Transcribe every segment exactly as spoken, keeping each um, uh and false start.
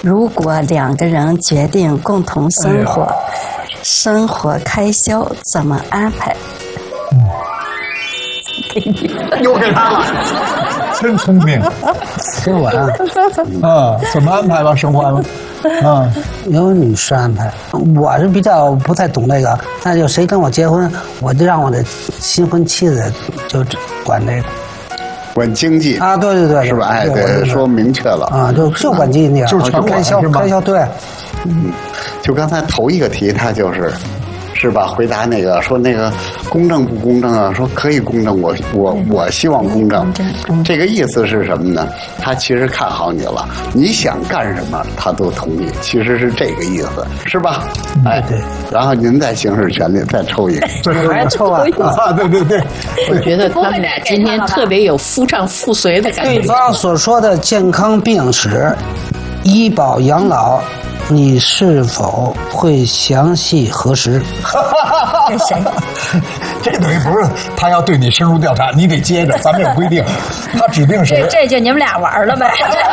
如果两个人决定共同生活，哎、生活开销怎么安排？ 嗯， 给你， 又给他了，真聪明。 给我啊， 啊，怎么安排吧？生活安排，啊， 由女士安排。我是比较不太懂这个，那就谁跟我结婚，我就让我的新婚妻子就管这个。 管经济啊，对对对， 是吧？哎，对，说明确了啊，就就管经济， 就是全开销开销，对， 嗯，就刚才头一个题，他就是，是吧？回答那个说那个公正不公正啊？说可以公正，我我我希望公正，这个意思是什么呢？他其实看好你了，你想干什么他都同意，其实是这个意思，是吧？哎，对。然后您再行使权利，再抽一个， 还抽啊？ 啊，对对对。 我觉得他们俩今天特别有夫唱妇随的感觉。 对方所说的健康病史、医保养老，你是否会详细核实？ 这谁？ 这等于不是他要对你深入调查，你得接着，咱们有规定，他指定谁？ 这这就你们俩玩了呗。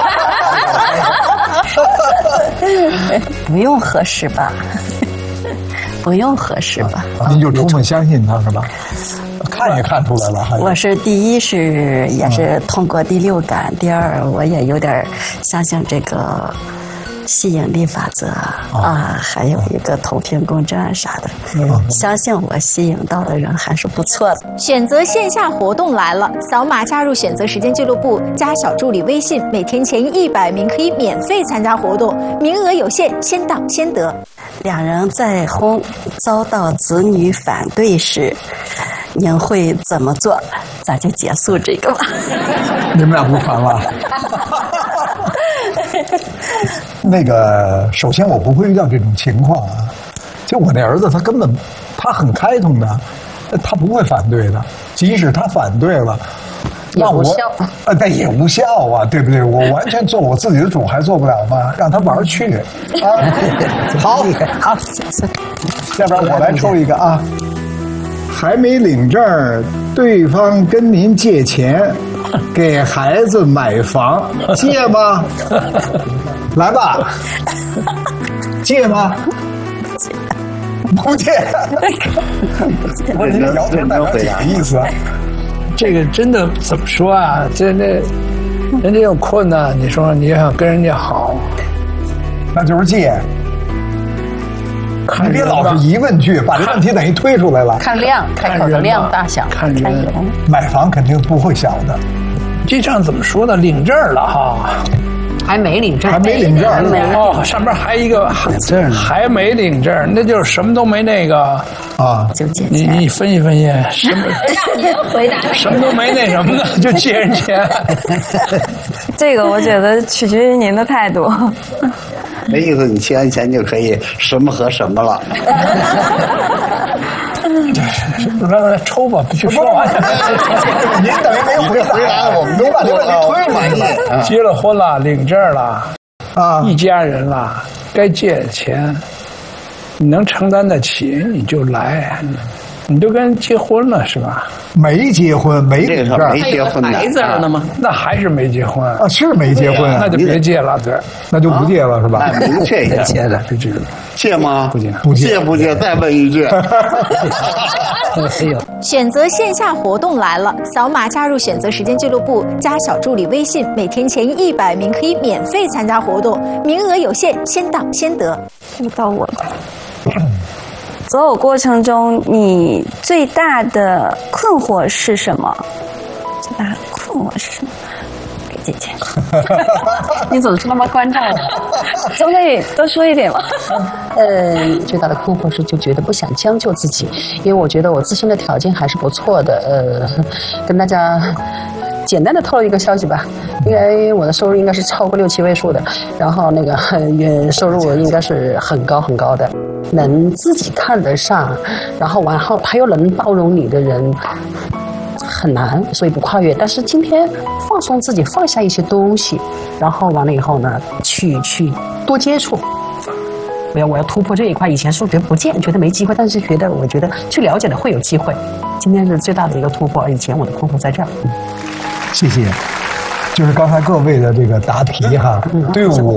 不用核实吧？不用核实吧？ 啊、您就充分相信他是吧？看也看出来了。 我是第一是也是通过第六感，嗯、第二我也有点相信这个吸引力法则、哦、啊，还有一个投屏共振啥的、嗯，相信我吸引到的人还是不错的。 选择线下活动来了，扫码加入选择时间俱乐部，加小助理微信，每天前一百名可以免费参加活动，名额有限，先到先得。 两人再婚遭到子女反对时，您会怎么做？咱就结束这个吧。 你们俩不烦了？那个，首先我不会遇到这种情况啊。就我那儿子，他根本他很开通的，他不会反对的。即使他反对了， 也无效啊，那也无效啊，对不对？我完全做我自己的主，还做不了吗？让他玩去啊！好，好，下边我来抽一个啊。还没领证，对方跟您借钱，给孩子买房，借吗？来吧，借吗？不借。我这摇头代表几个意思啊？ 这个真的怎么说啊？这那人家有困难，你说你想跟人家好， 那就是借。你别老是疑问句，把这问题等于推出来了。 看量，开口的量大小， 看人。 买房肯定不会小的。 这账怎么说呢？领证了哈， 还没领证， 还没领证哦，上边还一个还没领证，那就是什么都没那个啊。 就借钱。 你你分析分析，什么？ 让您回答。 什么都没那什么的，就借人钱。 这个我觉得取决于您的态度。 没意思，你借完钱就可以什么和什么了。 来来抽吧，必须说完。 您等于没回回答，我们都把这问题推满意。 结了婚了，领证了， 啊， 一家人了，该借的钱，你能承担得起你就来。你都跟人结婚了是吧？ 没结婚，没领证， 没结婚孩子了吗？ 那还是没结婚啊？是没结婚， 那就别借了，对， 那就不借了是吧？ 那明确一下， 借的就这个， 借吗？ 不借， 不借不借？再问一句。 选择线下活动来了，扫码加入选择时间俱乐部，加小助理微信，每天前一百名可以免费参加活动，名额有限，先到先得。 这个到我了。择偶过程中，你最大的困惑是什么？最大的困惑是什么？给姐姐。 你总是那么关照我， 总可以多说一点吗？ 呃，最大的困惑是就觉得不想将就自己，因为我觉得我自身的条件还是不错的。呃，跟大家简单的透露一个消息吧，因为我的收入应该是超过六七位数的，然后那个月收入应该是很高很高的，能自己看得上，然后完后他又能包容你的人很难，所以不跨越。但是今天放松自己，放下一些东西，然后完了以后呢，去去多接触。我要我要突破这一块，以前是觉得不见，觉得没机会，但是觉得我觉得去了解了会有机会。今天是最大的一个突破，以前我的困惑在这儿。嗯， 谢谢。就是刚才各位的这个答题哈，对我。